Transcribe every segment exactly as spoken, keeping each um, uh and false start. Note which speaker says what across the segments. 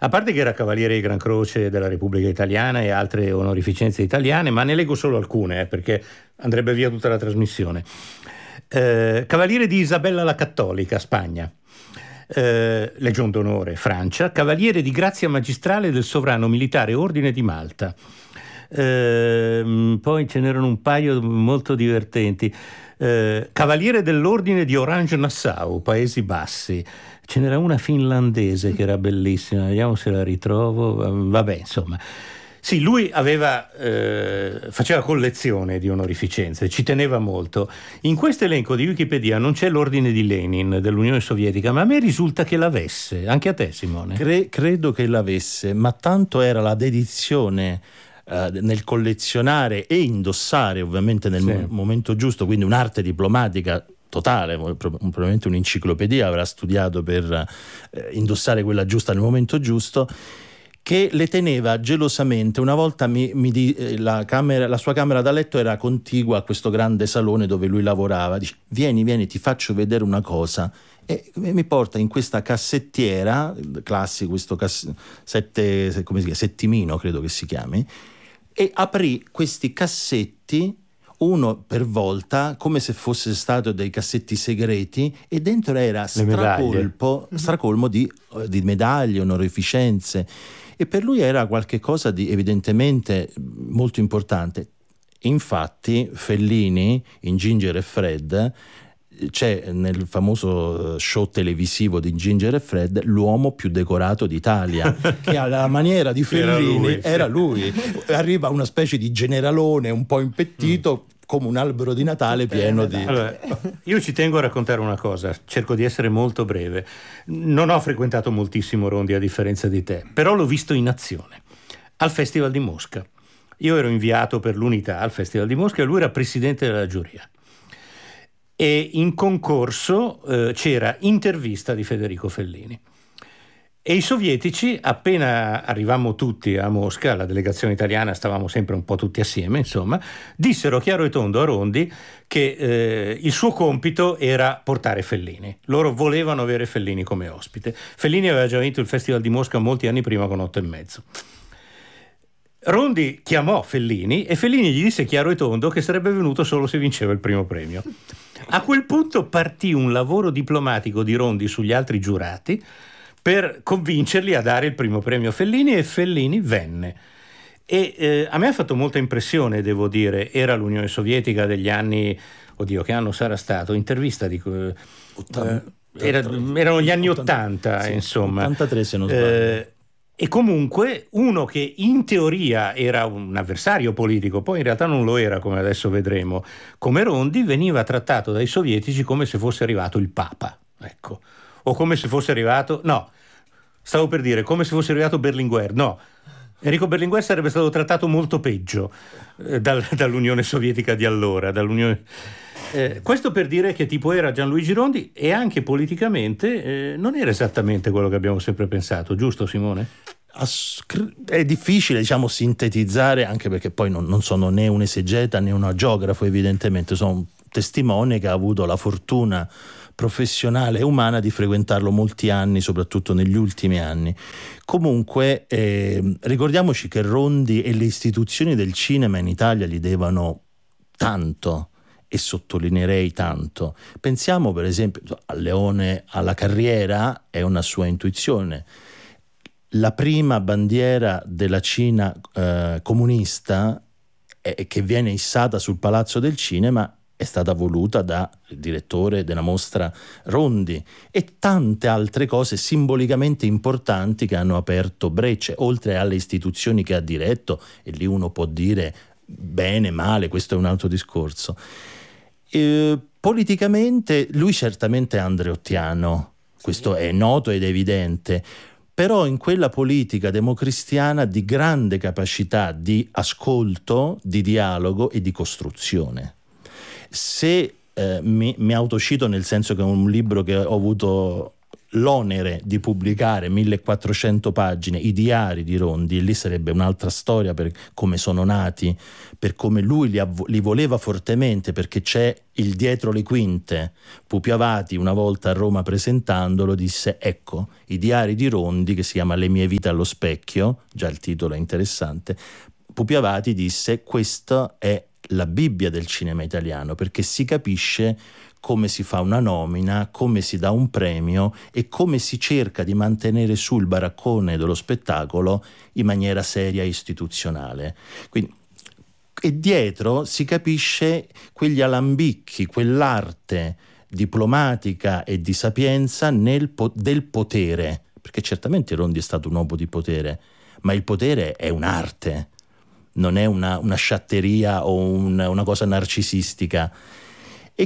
Speaker 1: A parte che era Cavaliere di Gran Croce della Repubblica Italiana e altre onorificenze italiane, ma ne leggo solo alcune, eh, perché andrebbe via tutta la trasmissione. Eh, Cavaliere di Isabella la Cattolica, Spagna. Eh, Legion d'Onore, Francia. Cavaliere di Grazia Magistrale del Sovrano Militare Ordine di Malta. Eh, poi ce n'erano un paio molto divertenti. Eh, Cavaliere dell'Ordine di Orange-Nassau, Paesi Bassi. Ce n'era una finlandese che era bellissima, vediamo se la ritrovo. Vabbè, insomma. Sì, lui aveva, eh, faceva collezione di onorificenze, ci teneva molto. In questo elenco di Wikipedia non c'è l'ordine di Lenin dell'Unione Sovietica, ma a me risulta che l'avesse. Anche a te, Simone?
Speaker 2: Cre- credo che l'avesse, ma tanto era la dedizione uh, nel collezionare e indossare, ovviamente nel sì. mo- momento giusto, quindi un'arte diplomatica totale, probabilmente un'enciclopedia avrà studiato per eh, indossare quella giusta nel momento giusto, che le teneva gelosamente. Una volta mi, mi di, eh, la, camera, la sua camera da letto era contigua a questo grande salone dove lui lavorava. Dice: vieni, vieni, ti faccio vedere una cosa. E mi porta in questa cassettiera, classico, questo cass- sette, come si chiama? settimino credo che si chiami, e aprì questi cassetti, uno per volta, come se fosse stato dei cassetti segreti, e dentro era stracolpo, stracolmo di, di medaglie, onorificenze. E per lui era qualche cosa di evidentemente molto importante. Infatti Fellini in Ginger e Fred, c'è nel famoso show televisivo di Ginger e Fred l'uomo più decorato d'Italia, che alla maniera di Fellini era lui, era lui. Arriva una specie di generalone un po' impettito, mm. come un albero di Natale pieno di...
Speaker 1: Allora, io ci tengo a raccontare una cosa, cerco di essere molto breve. Non ho frequentato moltissimo Rondi a differenza di te, però l'ho visto in azione al Festival di Mosca. Io ero inviato per l'Unità al Festival di Mosca e lui era presidente della giuria. E in concorso eh, c'era Intervista di Federico Fellini. E i sovietici, appena arrivammo tutti a Mosca, la delegazione italiana, stavamo sempre un po' tutti assieme, insomma, dissero chiaro e tondo a Rondi che eh, il suo compito era portare Fellini. Loro volevano avere Fellini come ospite. Fellini aveva già vinto il Festival di Mosca molti anni prima con Otto e mezzo. Rondi chiamò Fellini e Fellini gli disse chiaro e tondo che sarebbe venuto solo se vinceva il primo premio. A quel punto partì un lavoro diplomatico di Rondi sugli altri giurati per convincerli a dare il primo premio a Fellini, e Fellini venne. E eh, a me ha fatto molta impressione, devo dire. Era l'Unione Sovietica degli anni, oddio, che anno sarà stato? Intervista di eh, era, erano gli anni ottanta, sì, insomma.
Speaker 2: ottantatré se non sbaglio.
Speaker 1: Eh, e comunque uno che in teoria era un avversario politico, poi in realtà non lo era, come adesso vedremo, come Rondi, veniva trattato dai sovietici come se fosse arrivato il Papa, ecco. O come se fosse arrivato, no, stavo per dire come se fosse arrivato Berlinguer, no, Enrico Berlinguer sarebbe stato trattato molto peggio eh, dal, dall'Unione Sovietica di allora, dall'Unione... Eh, questo per dire che tipo era Gianluigi Rondi, e anche politicamente eh, non era esattamente quello che abbiamo sempre pensato, giusto Simone?
Speaker 2: È difficile, diciamo, sintetizzare, anche perché poi non, non sono né un esegeta né un geografo, evidentemente sono un testimone che ha avuto la fortuna professionale e umana di frequentarlo molti anni, soprattutto negli ultimi anni. Comunque eh, ricordiamoci che Rondi e le istituzioni del cinema in Italia gli devono tanto, e sottolineerei tanto. Pensiamo per esempio a Leone alla Carriera, è una sua intuizione. La prima bandiera della Cina eh, comunista eh, che viene issata sul Palazzo del Cinema è stata voluta dal direttore della mostra Rondi, e tante altre cose simbolicamente importanti che hanno aperto brecce, oltre alle istituzioni che ha diretto, e lì uno può dire bene, male, questo è un altro discorso. Eh, politicamente lui certamente è andreottiano, questo è noto ed evidente, però in quella politica democristiana di grande capacità di ascolto, di dialogo e di costruzione. Se eh, mi, mi autocito, nel senso che è un libro che ho avuto l'onere di pubblicare millequattrocento pagine, i diari di Rondi, e lì sarebbe un'altra storia per come sono nati, per come lui li, avvo- li voleva fortemente, perché c'è il dietro le quinte. Pupi Avati una volta a Roma presentandolo disse: ecco, i diari di Rondi, che si chiama Le mie vite allo specchio, già il titolo è interessante. Pupi Avati disse: questa è la Bibbia del cinema italiano, perché si capisce come si fa una nomina, come si dà un premio e come si cerca di mantenere su il baraccone dello spettacolo in maniera seria e istituzionale. Quindi, e dietro si capisce quegli alambicchi, quell'arte diplomatica e di sapienza nel po- del potere, perché certamente Rondi è stato un uomo di potere, ma il potere è un'arte, non è una, una sciatteria o un, una cosa narcisistica. E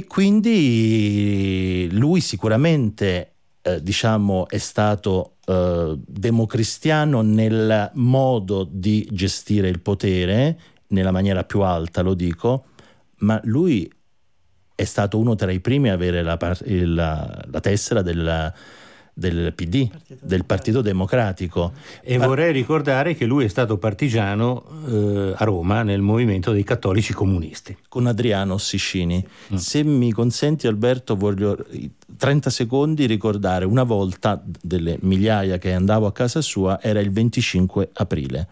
Speaker 2: quindi lui sicuramente eh, diciamo è stato eh, democristiano nel modo di gestire il potere, nella maniera più alta, lo dico, ma lui è stato uno tra i primi a avere la, la, la tessera del, del P D, Partito del Partito Democratico.
Speaker 1: E ma... vorrei ricordare che lui è stato partigiano eh, a Roma nel movimento dei cattolici comunisti.
Speaker 2: Con Adriano Ossicini. Mm. Se mi consenti, Alberto, voglio trenta secondi ricordare una volta, delle migliaia che andavo a casa sua, era il venticinque aprile.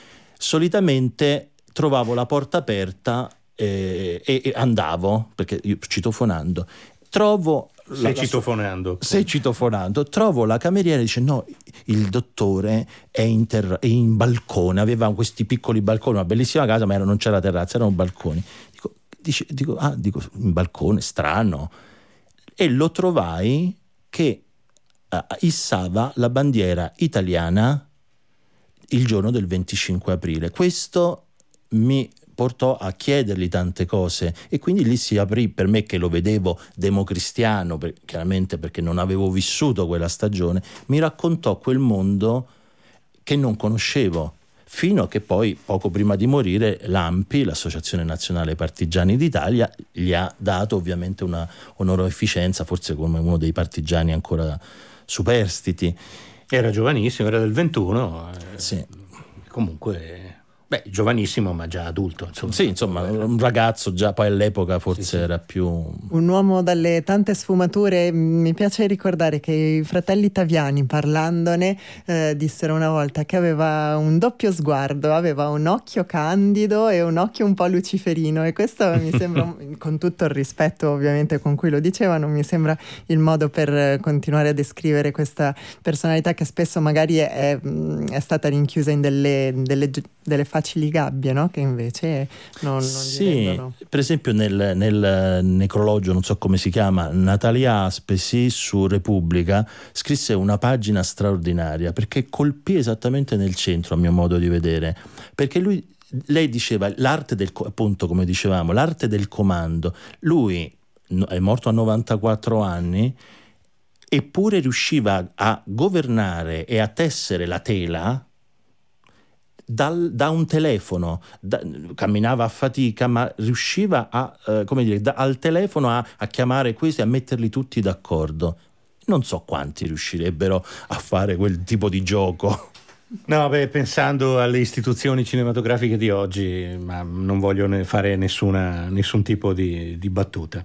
Speaker 2: Solitamente trovavo la porta aperta eh, e, e andavo, perché io citofonando, trovo...
Speaker 1: Sei la, citofonando.
Speaker 2: Sei citofonando. Trovo la cameriera e dice: no, il dottore è in, terra, è in balcone, aveva questi piccoli balconi, una bellissima casa, ma era, non c'era terrazza, erano balconi. Dico, dice, dico, ah, dico, in balcone, strano. E lo trovai che uh, issava la bandiera italiana il giorno del venticinque aprile. Questo mi portò a chiedergli tante cose, e quindi lì si aprì per me, che lo vedevo democristiano, per, chiaramente perché non avevo vissuto quella stagione, mi raccontò quel mondo che non conoscevo, fino a che poi poco prima di morire l'A N P I, l'Associazione Nazionale Partigiani d'Italia, gli ha dato ovviamente una onorificenza, forse come uno dei partigiani ancora superstiti.
Speaker 1: Era giovanissimo, era del ventuno,
Speaker 2: sì.
Speaker 1: eh, comunque... Beh, giovanissimo ma già adulto, insomma.
Speaker 2: Sì, insomma, un ragazzo già, poi all'epoca forse sì, sì. era più...
Speaker 3: Un uomo dalle tante sfumature. Mi piace ricordare che i fratelli Taviani, parlandone, eh, dissero una volta che aveva un doppio sguardo, aveva un occhio candido e un occhio un po' luciferino, e questo mi sembra, con tutto il rispetto ovviamente con cui lo dicevano, mi sembra il modo per continuare a descrivere questa personalità che spesso magari è, è stata rinchiusa in delle, delle, delle facili gabbie, no? Che invece non, non
Speaker 2: sì,
Speaker 3: gli rendono.
Speaker 2: Per esempio nel, nel necrologio, non so come si chiama, Natalia Aspesi su Repubblica scrisse una pagina straordinaria, perché colpì esattamente nel centro, a mio modo di vedere, perché lui, lei diceva l'arte del, appunto come dicevamo, l'arte del comando. Lui è morto a novantaquattro anni, eppure riusciva a governare e a tessere la tela Dal, da un telefono, da, camminava a fatica, ma riusciva a, eh, come dire, da, al telefono a, a chiamare questi, a metterli tutti d'accordo. Non so quanti riuscirebbero a fare quel tipo di gioco.
Speaker 1: No, beh, pensando alle istituzioni cinematografiche di oggi, ma non voglio ne fare nessuna, nessun tipo di, di battuta.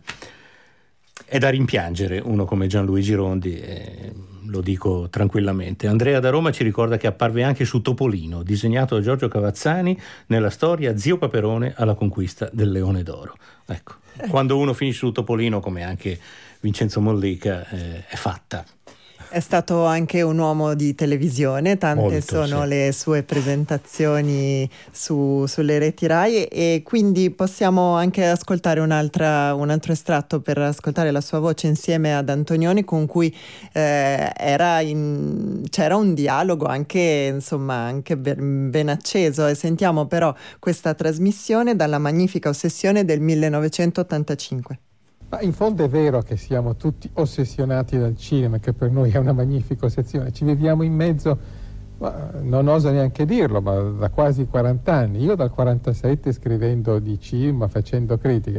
Speaker 1: È da rimpiangere uno come Gianluigi Rondi, eh, lo dico tranquillamente. Andrea da Roma ci ricorda che apparve anche su Topolino, disegnato da Giorgio Cavazzani, nella storia Zio Paperone alla conquista del Leone d'Oro. Ecco, quando uno finisce su Topolino, come anche Vincenzo Mollica, eh, è fatta.
Speaker 3: È stato anche un uomo di televisione, tante
Speaker 1: Molto,
Speaker 3: sono
Speaker 1: sì.
Speaker 3: le sue presentazioni su, sulle reti Rai, e quindi possiamo anche ascoltare un'altra, un altro estratto per ascoltare la sua voce insieme ad Antonioni, con cui eh, era in, c'era un dialogo anche, insomma, anche ben, ben acceso. E sentiamo però questa trasmissione dalla Magnifica Ossessione del millenovecentottantacinque.
Speaker 4: Ma in fondo è vero che siamo tutti ossessionati dal cinema, che per noi è una magnifica ossessione. Ci viviamo in mezzo, non oso neanche dirlo, ma da quasi quaranta anni. Io dal quarantasette scrivendo di cinema, facendo critiche.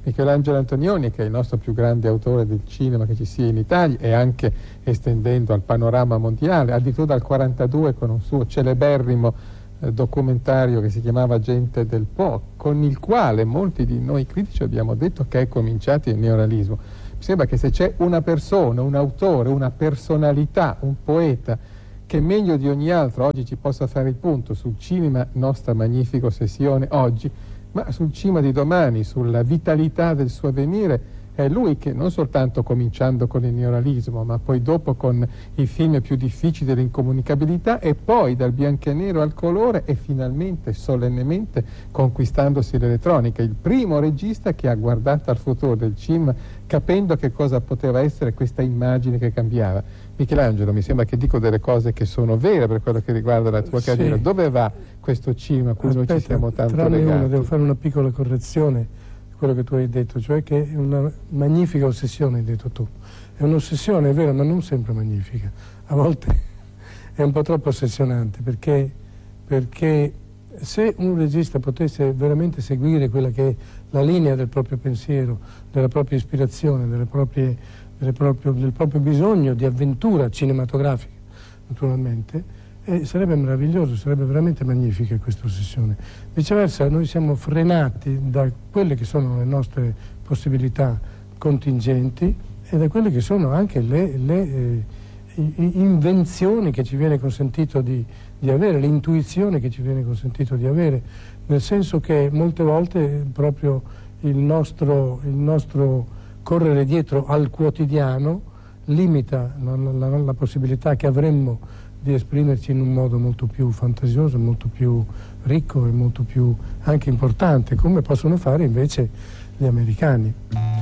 Speaker 4: Michelangelo Antonioni, che è il nostro più grande autore del cinema che ci sia in Italia, e anche estendendo al panorama mondiale, addirittura dal quarantadue con un suo celeberrimo eh, documentario che si chiamava Gente del Po, con il quale molti di noi critici abbiamo detto che è cominciato il neorealismo. Mi sembra che se c'è una persona, un autore, una personalità, un poeta che meglio di ogni altro oggi ci possa fare il punto sul cinema, nostra magnifica ossessione oggi, ma sul cinema di domani, sulla vitalità del suo avvenire, è lui che, non soltanto cominciando con il neorealismo, ma poi dopo con i film più difficili dell'incomunicabilità, e poi dal bianco e nero al colore, e finalmente, solennemente, conquistandosi l'elettronica, il primo regista che ha guardato al futuro del cinema capendo che cosa poteva essere questa immagine che cambiava. Michelangelo, mi sembra che dico delle cose che sono vere per quello che riguarda la tua sì. carriera. Dove va questo cinema a cui Aspetta, noi ci siamo tanto legati?
Speaker 5: Uno, devo fare una piccola correzione di quello che tu hai detto, cioè che è una magnifica ossessione, hai detto tu. È un'ossessione, è vero, ma non sempre magnifica. A volte è un po' troppo ossessionante, perché, perché se un regista potesse veramente seguire quella che è la linea del proprio pensiero, della propria ispirazione, delle proprie, delle proprio, del proprio bisogno di avventura cinematografica, naturalmente, eh, sarebbe meraviglioso, sarebbe veramente magnifica questa ossessione. Viceversa, noi siamo frenati da quelle che sono le nostre possibilità contingenti e da quelle che sono anche le, le eh, invenzioni che ci viene consentito di, di avere, l'intuizione che ci viene consentito di avere, nel senso che molte volte proprio il nostro, il nostro correre dietro al quotidiano limita la, la, la possibilità che avremmo di esprimerci in un modo molto più fantasioso, molto più ricco e molto più anche importante, come possono fare invece gli americani.